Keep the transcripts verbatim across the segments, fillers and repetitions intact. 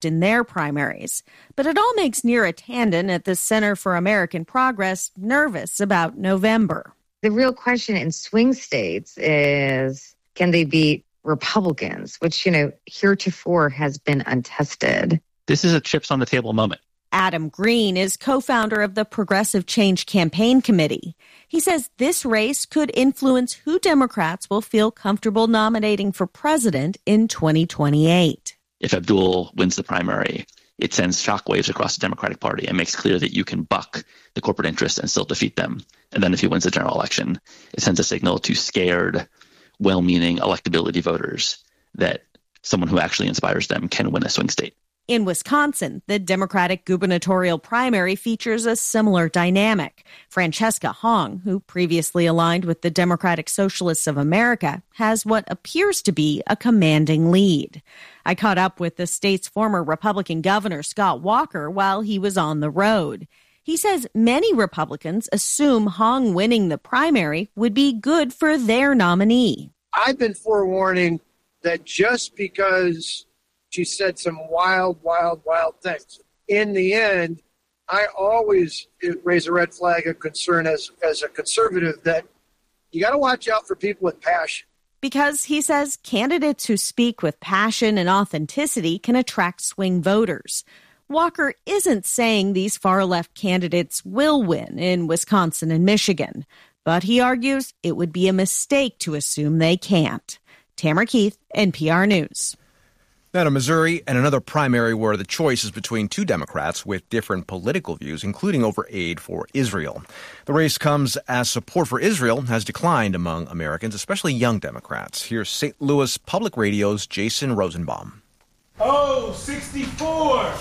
swept in their primaries. But it all makes Neera Tanden at the Center for American Progress nervous about November. The real question in swing states is, can they beat Republicans, which, you know, heretofore has been untested? This is a chips on the table moment. Adam Green is co-founder of the Progressive Change Campaign Committee. He says this race could influence who Democrats will feel comfortable nominating for president in twenty twenty-eight. If Abdul wins the primary, it sends shockwaves across the Democratic Party and makes clear that you can buck the corporate interests and still defeat them. And then if he wins the general election, it sends a signal to scared, well-meaning electability voters that someone who actually inspires them can win a swing state. In Wisconsin, the Democratic gubernatorial primary features a similar dynamic. Francesca Hong, who previously aligned with the Democratic Socialists of America, has what appears to be a commanding lead. I caught up with the state's former Republican governor, Scott Walker, while he was on the road. He says many Republicans assume Hong winning the primary would be good for their nominee. I've been forewarning that just because she said some wild, wild, wild things, in the end, I always raise a red flag of concern as, as a conservative that you got to watch out for people with passion. Because, he says, candidates who speak with passion and authenticity can attract swing voters. Walker isn't saying these far-left candidates will win in Wisconsin and Michigan, but he argues it would be a mistake to assume they can't. Tamara Keith, N P R News. Now to Missouri and another primary where the choice is between two Democrats with different political views, including over aid for Israel. The race comes as support for Israel has declined among Americans, especially young Democrats. Here's Saint Louis Public Radio's Jason Rosenbaum. Oh, sixty-four!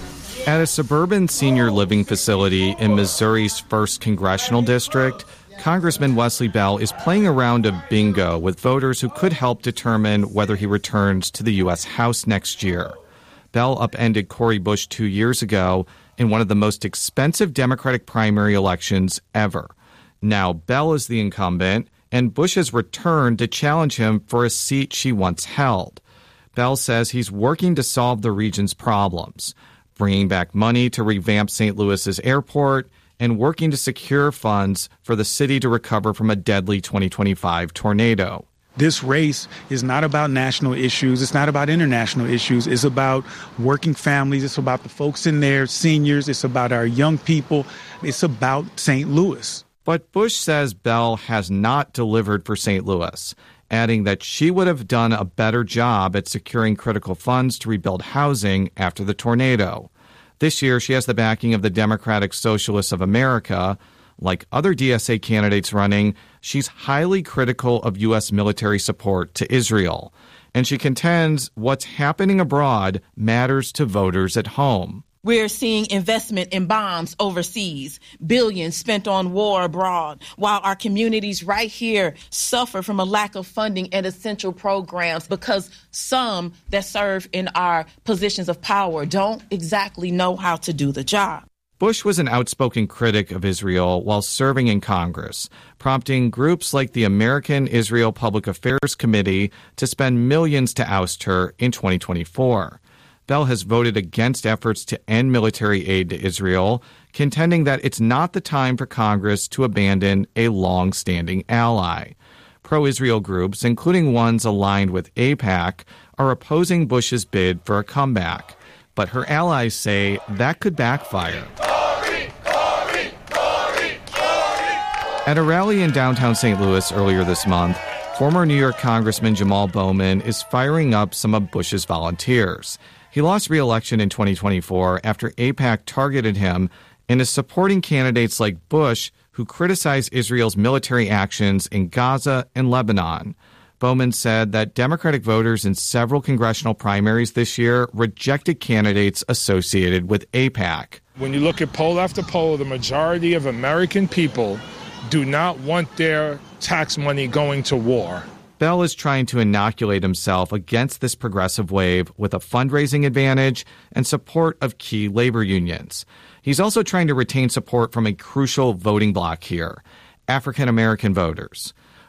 At a suburban senior living facility in Missouri's first congressional district, Congressman Wesley Bell is playing a round of bingo with voters who could help determine whether he returns to the U S House next year. Bell upended Cori Bush two years ago in one of the most expensive Democratic primary elections ever. Now Bell is the incumbent, and Bush has returned to challenge him for a seat she once held. Bell says he's working to solve the region's problems, bringing back money to revamp Saint Louis's airport, and working to secure funds for the city to recover from a deadly twenty twenty-five tornado. This race is not about national issues. It's not about international issues. It's about working families. It's about the folks in there, seniors. It's about our young people. It's about Saint Louis. But Bush says Bell has not delivered for Saint Louis, adding that she would have done a better job at securing critical funds to rebuild housing after the tornado. This year, she has the backing of the Democratic Socialists of America. Like other D S A candidates running, she's highly critical of U S military support to Israel. And she contends what's happening abroad matters to voters at home. We're seeing investment in bombs overseas, billions spent on war abroad, while our communities right here suffer from a lack of funding and essential programs because some that serve in our positions of power don't exactly know how to do the job. Bush was an outspoken critic of Israel while serving in Congress, prompting groups like the American Israel Public Affairs Committee to spend millions to oust her in twenty twenty-four. Bell has voted against efforts to end military aid to Israel, contending that it's not the time for Congress to abandon a long-standing ally. Pro-Israel groups, including ones aligned with AIPAC, are opposing Bush's bid for a comeback. But her allies say that could backfire. Cori, Cori, Cori, Cori. At a rally in downtown Saint Louis earlier this month, former New York Congressman Jamal Bowman is firing up some of Bush's volunteers. He lost re-election in twenty twenty-four after AIPAC targeted him and is supporting candidates like Bush who criticize Israel's military actions in Gaza and Lebanon. Bowman said that Democratic voters in several congressional primaries this year rejected candidates associated with AIPAC. When you look at poll after poll, the majority of American people do not want their tax money going to war. Bell is trying to inoculate himself against this progressive wave with a fundraising advantage and support of key labor unions. He's also trying to retain support from a crucial voting bloc here, African American voters.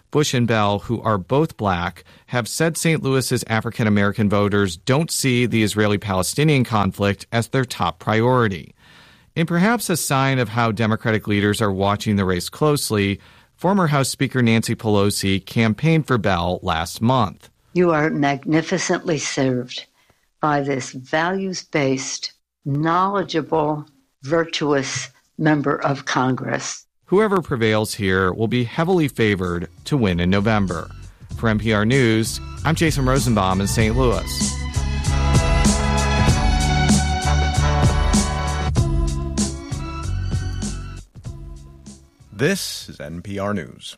Bush and Bell, who are both black, have said Saint Louis's African-American voters don't see the Israeli-Palestinian conflict as their top priority. In perhaps a sign of how Democratic leaders are watching the race closely, former House Speaker Nancy Pelosi campaigned for Bell last month. You are magnificently served by this values-based, knowledgeable, virtuous member of Congress. Whoever prevails here will be heavily favored to win in November. For N P R News, I'm Jason Rosenbaum in Saint Louis. This is N P R News.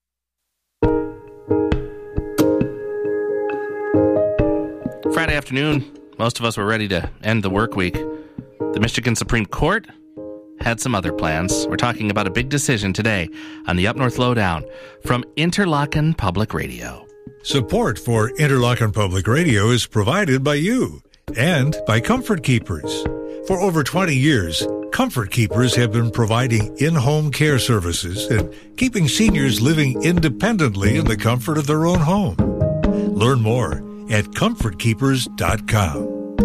Friday afternoon, most of us were ready to end the work week. The Michigan Supreme Court had some other plans. We're talking about a big decision today on the Up North Lowdown from Interlochen Public Radio. Support for Interlochen Public Radio is provided by you and by Comfort Keepers. For over twenty years, Comfort Keepers have been providing in-home care services and keeping seniors living independently in the comfort of their own home. Learn more at comfort keepers dot com.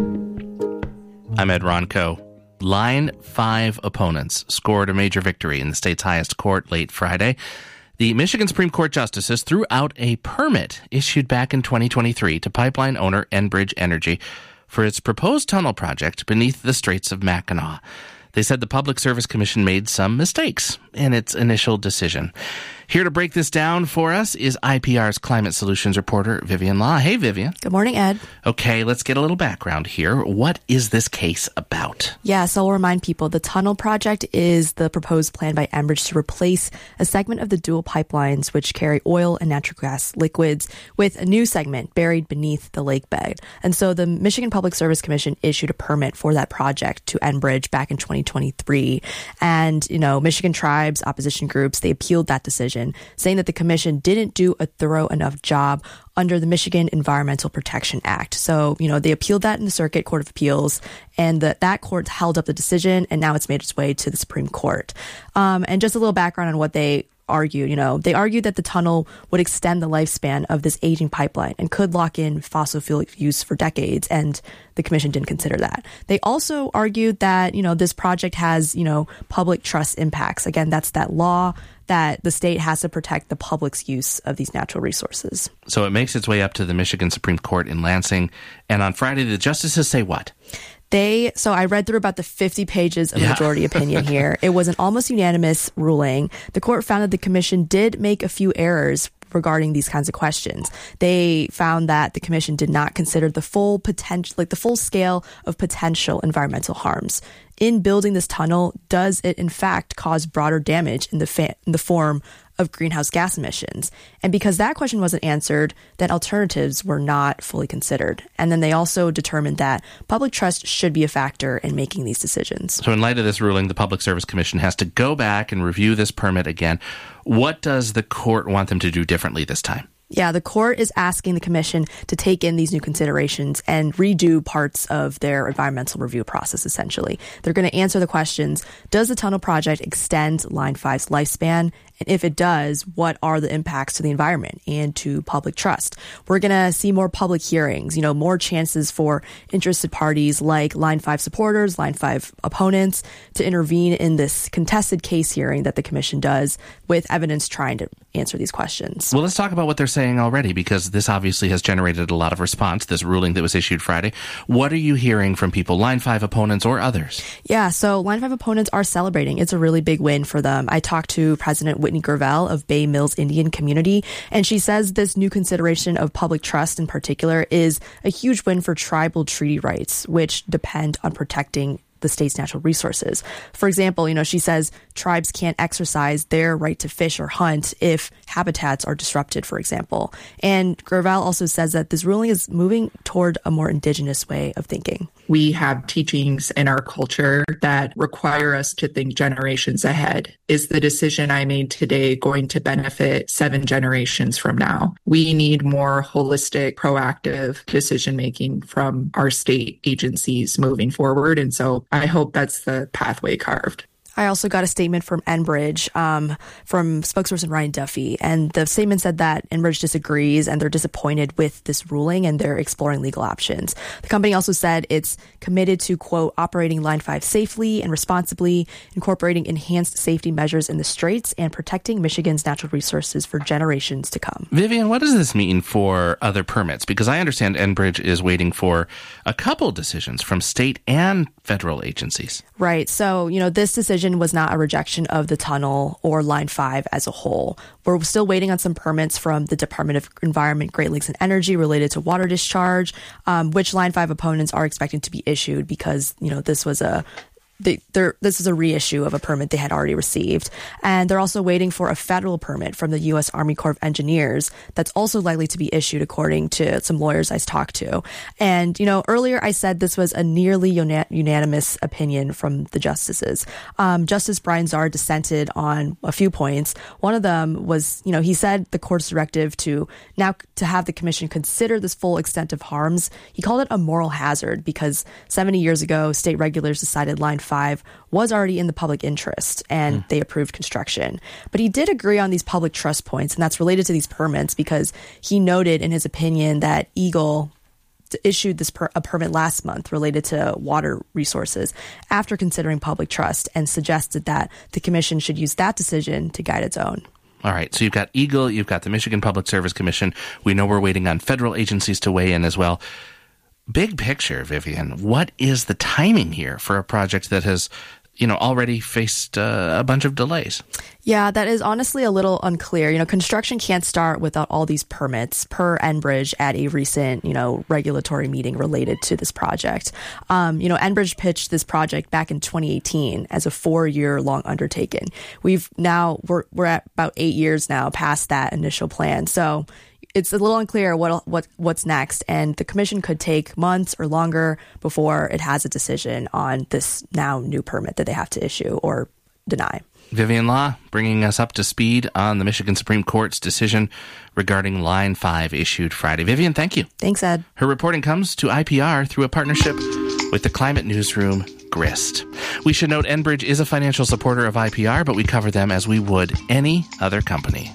I'm Ed Ronco. Line five opponents scored a major victory in the state's highest court late Friday. The Michigan Supreme Court justices threw out a permit issued back in twenty twenty-three to pipeline owner Enbridge Energy for its proposed tunnel project beneath the Straits of Mackinac. They said the Public Service Commission made some mistakes in its initial decision. Here to break this down for us is I P R's Climate Solutions reporter, Vivian Law. Hey, Vivian. Good morning, Ed. Okay, let's get a little background here. What is this case about? Yeah, so I'll remind people, the tunnel project is the proposed plan by Enbridge to replace a segment of the dual pipelines which carry oil and natural gas liquids with a new segment buried beneath the lake bed. And so the Michigan Public Service Commission issued a permit for that project to Enbridge back in twenty twenty-three. And, you know, Michigan tribes, opposition groups, they appealed that decision, saying that the commission didn't do a thorough enough job under the Michigan Environmental Protection Act. So, you know, they appealed that in the Circuit Court of Appeals, and the, that court held up the decision, and now it's made its way to the Supreme Court. Um, and just a little background on what they argue, you know, they argued that the tunnel would extend the lifespan of this aging pipeline and could lock in fossil fuel use for decades, and the commission didn't consider that. They also argued that, you know, this project has, you know, public trust impacts. Again, that's that law that the state has to protect the public's use of these natural resources. So it makes its way up to the Michigan Supreme Court in Lansing, and on Friday, the justices say what? They, so I read through about the fifty pages of yeah. majority opinion here. It was an almost unanimous ruling. The court found that the commission did make a few errors regarding these kinds of questions. They found that the commission did not consider the full potential, like the full scale of potential environmental harms. In building this tunnel, does it in fact cause broader damage in the fa- in the form of greenhouse gas emissions? And because that question wasn't answered, then alternatives were not fully considered. And then they also determined that public trust should be a factor in making these decisions. So in light of this ruling, the Public Service Commission has to go back and review this permit again. What does the court want them to do differently this time? Yeah, the court is asking the commission to take in these new considerations and redo parts of their environmental review process, essentially. They're going to answer the questions, does the tunnel project extend Line five's lifespan? And if it does, what are the impacts to the environment and to public trust? We're going to see more public hearings, you know, more chances for interested parties like Line five supporters, Line five opponents to intervene in this contested case hearing that the commission does with evidence trying to answer these questions. Well, let's talk about what they're saying already, because this obviously has generated a lot of response, this ruling that was issued Friday. What are you hearing from people, Line five opponents or others? Yeah, so Line five opponents are celebrating. It's a really big win for them. I talked to President Whitney Gravel of Bay Mills Indian Community, and she says this new consideration of public trust in particular is a huge win for tribal treaty rights, which depend on protecting the state's natural resources. For example, you know, she says tribes can't exercise their right to fish or hunt if habitats are disrupted, for example. And Gravel also says that this ruling is moving toward a more indigenous way of thinking. We have teachings in our culture that require us to think generations ahead. Is the decision I made today going to benefit seven generations from now? We need more holistic, proactive decision-making from our state agencies moving forward. And so I hope that's the pathway carved. I also got a statement from Enbridge, um, from spokesperson Ryan Duffy, and the statement said that Enbridge disagrees and they're disappointed with this ruling and they're exploring legal options. The company also said it's committed to, quote, operating Line five safely and responsibly, incorporating enhanced safety measures in the straits, and protecting Michigan's natural resources for generations to come. Vivian, what does this mean for other permits? Because I understand Enbridge is waiting for a couple decisions from state and federal agencies. Right. So, you know, this decision was not a rejection of the tunnel or Line five as a whole. We're still waiting on some permits from the Department of Environment, Great Lakes and Energy related to water discharge, um, which Line five opponents are expecting to be issued because, you know, this was a They, this is a reissue of a permit they had already received. And they're also waiting for a federal permit from the U S Army Corps of Engineers that's also likely to be issued, according to some lawyers I talked to. And, you know, earlier I said this was a nearly una- unanimous opinion from the justices. Um, Justice Brian Zard dissented on a few points. One of them was, you know, he said the court's directive to now to have the commission consider this full extent of harms. He called it a moral hazard because seventy years ago, state regulators decided Line five was already in the public interest and mm. they approved construction. But he did agree on these public trust points, and that's related to these permits because he noted in his opinion that Eagle issued this per- a permit last month related to water resources after considering public trust, and suggested that the commission should use that decision to guide its own. All right, so you've got Eagle, you've got the Michigan Public Service Commission. We know we're waiting on federal agencies to weigh in as well. Big picture, Vivian, what is the timing here for a project that has, you know, already faced uh, a bunch of delays? Yeah, that is honestly a little unclear. You know, construction can't start without all these permits, per Enbridge at a recent, you know, regulatory meeting related to this project. Um, you know, Enbridge pitched this project back in twenty eighteen as a four-year-long undertaking. We've now, we're, we're at about eight years now past that initial plan. So it's a little unclear what what what's next, and the commission could take months or longer before it has a decision on this now new permit that they have to issue or deny. Vivian Law bringing us up to speed on the Michigan Supreme Court's decision regarding Line five issued Friday. Vivian, thank you. Thanks, Ed. Her reporting comes to I P R through a partnership with the climate newsroom Grist. We should note Enbridge is a financial supporter of I P R, but we cover them as we would any other company.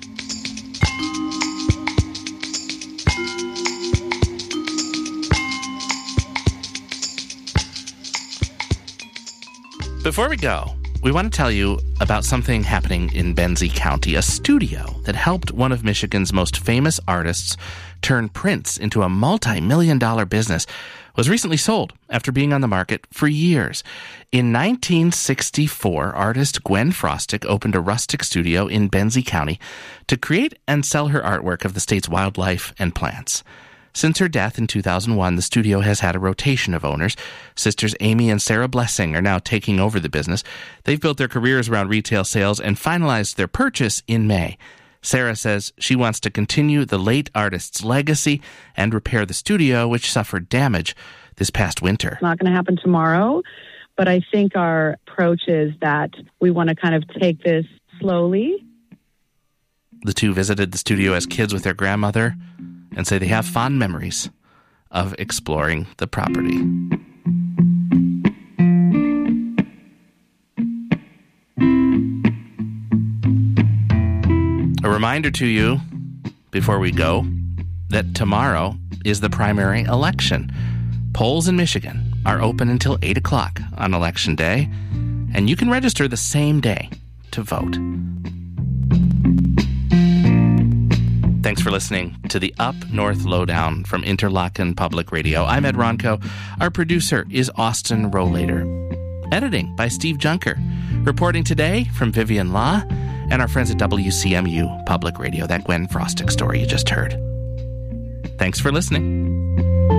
Before we go, we want to tell you about something happening in Benzie County, a studio that helped one of Michigan's most famous artists turn prints into a multi-million dollar business was recently sold after being on the market for years. In nineteen sixty-four, artist Gwen Frostic opened a rustic studio in Benzie County to create and sell her artwork of the state's wildlife and plants. Since her death in two thousand one, the studio has had a rotation of owners. Sisters Amy and Sarah Blessing are now taking over the business. They've built their careers around retail sales and finalized their purchase in May. Sarah says she wants to continue the late artist's legacy and repair the studio, which suffered damage this past winter. It's not going to happen tomorrow, but I think our approach is that we want to kind of take this slowly. The two visited the studio as kids with their grandmother and say they have fond memories of exploring the property. A reminder to you, before we go, that tomorrow is the primary election. Polls in Michigan are open until eight o'clock on Election Day, and you can register the same day to vote. Thanks for listening to the Up North Lowdown from Interlochen Public Radio. I'm Ed Ronco. Our producer is Austin Rollader. Editing by Steve Junker. Reporting today from Vivian Law and our friends at W C M U Public Radio. That Gwen Frostic story you just heard. Thanks for listening.